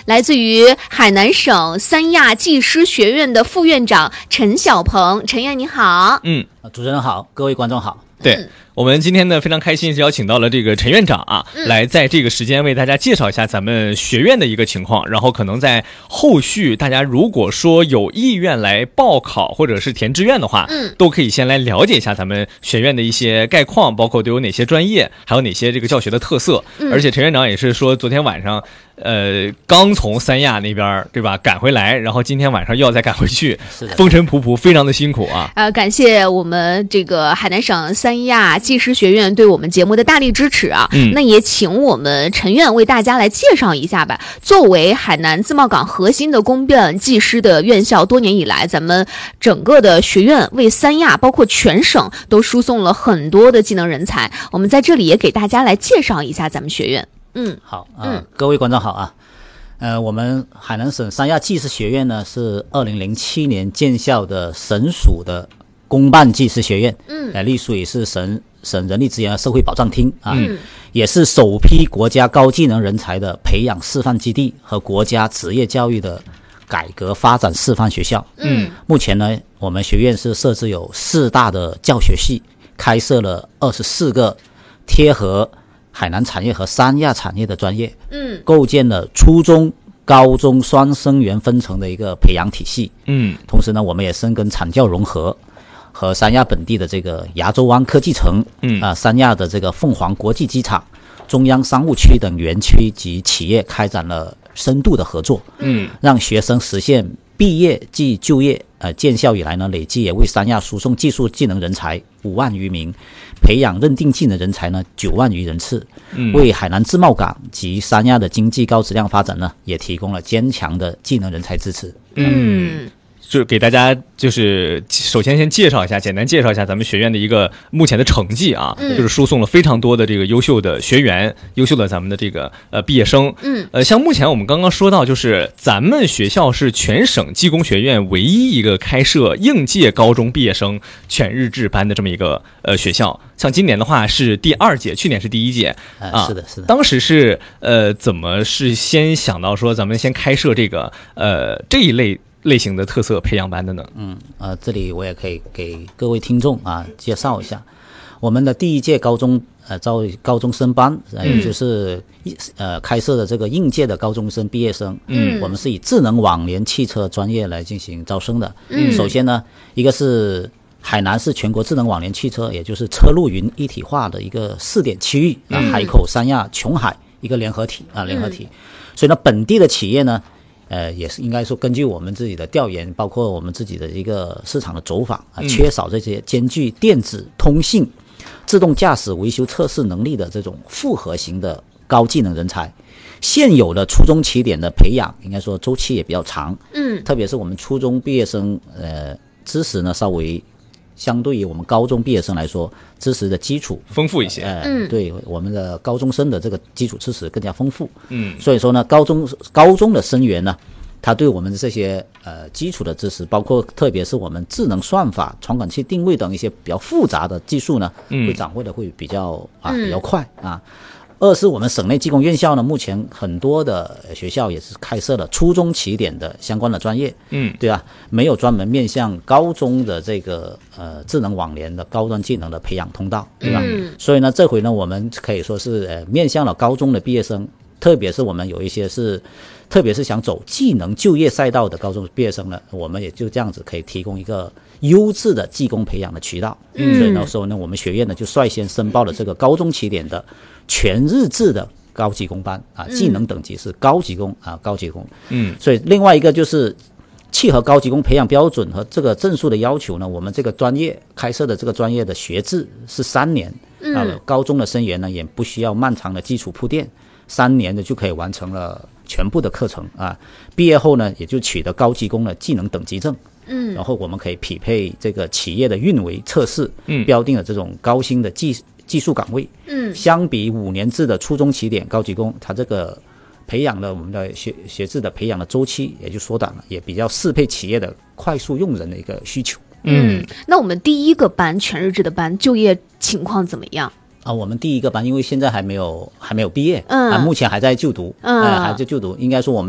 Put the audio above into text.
来自于海南省三亚技师学院的副院长陈小鹏。陈院你好。 主持人好，各位观众好。 对，我们今天呢非常开心是邀请到了这个陈院长啊，来在这个时间为大家介绍一下咱们学院的一个情况，然后可能在后续大家如果说有意愿来报考或者是填志愿的话，都可以先来了解一下咱们学院的一些概况，包括都有哪些专业，还有哪些这个教学的特色。而且陈院长也是说昨天晚上刚从三亚那边对吧赶回来，然后今天晚上又要再赶回去，风尘仆仆，非常的辛苦啊。 感谢我们这个海南省三亚技师学院对我们节目的大力支持啊。那也请我们陈院为大家来介绍一下吧。作为海南自贸港核心的公办技师的院校，多年以来咱们整个的学院为三亚包括全省都输送了很多的技能人才，我们在这里也给大家来介绍一下咱们学院。 好，各位观众好啊。我们海南省三亚技师学院呢是2007年建校的省属的公办技师学院，隶属于是省人力资源和社会保障厅啊，也是首批国家高技能人才的培养示范基地和国家职业教育的改革发展示范学校。目前呢，我们学院是设置有4大的教学系，开设了24个贴合海南产业和三亚产业的专业，构建了初中、高中双生源分成的一个培养体系。同时呢，我们也深耕产教融合，和三亚本地的这个亚洲湾科技城，三亚的这个凤凰国际机场、中央商务区等园区及企业开展了深度的合作，让学生实现毕业即就业。建校以来呢，累计也为三亚输送技术技能人才5万余名，培养认定技能人才呢9万余人次，为海南自贸港及三亚的经济高质量发展呢，也提供了坚强的技能人才支持。 就给大家就是首先介绍一下，简单介绍一下咱们学院的一个目前的成绩啊，就是输送了非常多的这个优秀的学员，优秀的咱们的这个毕业生。像目前我们刚刚说到，就是咱们学校是全省技工学院唯一一个开设应届高中毕业生全日制班的这么一个学校。像今年的话是第2届，去年是第1届是的。 当时是怎么是先想到说咱们先开设这个这一类型的特色培养班的呢？ 这里我也可以给各位听众介绍一下我们的第1届高中高中生班，也就是开设的这个应届的高中生毕业生。我们是以智能网联汽车专业来进行招生的。首先呢，一个是海南是全国智能网联汽车，也就是车路云一体化的一个试点区域，海口、三亚、琼海一个联合体。所以呢，本地的企业呢，也是应该说根据我们自己的调研，包括我们自己的一个市场的走访缺少这些兼具电子、通信、自动驾驶、维修测试能力的这种复合型的高技能人才。现有的初中起点的培养，应该说周期也比较长。特别是我们初中毕业生，知识呢稍微相对于我们高中毕业生来说，知识的基础丰富一些。 对我们的高中生的这个基础知识更加丰富。所以说呢，高中的生源呢，他对我们的这些基础的知识，包括特别是我们智能算法、传感器定位等一些比较复杂的技术呢，会掌握的会比较快啊。二是我们省内技工院校呢，目前很多的学校也是开设了初中起点的相关的专业，对吧？没有专门面向高中的这个智能网联的高端技能的培养通道，对吧？所以呢，这回呢，我们可以说是面向了高中的毕业生，特别是我们有一些是，特别是想走技能就业赛道的高中毕业生呢，我们也就这样子可以提供一个优质的技工培养的渠道。所以那时候呢，我们学院呢就率先申报了这个高中起点的全日制的高级工班技能等级是高级工高级工。所以另外一个就是契合高级工培养标准和这个证书的要求呢，我们这个专业开设的这个专业的学制是3年。高中的生源呢也不需要漫长的基础铺垫，3年的就可以完成了全部的课程毕业后呢也就取得高级工的技能等级证。然后我们可以匹配这个企业的运维测试，标定了这种高薪的技术岗位。相比5年制的初中起点高级工，它这个培养了我们的学制的培养的周期也就缩短了，也比较适配企业的快速用人的一个需求。 那我们第1个班全日制的班就业情况怎么样？ 我们第1个班因为现在还没有毕业，目前还在就读，还在就读，应该说我们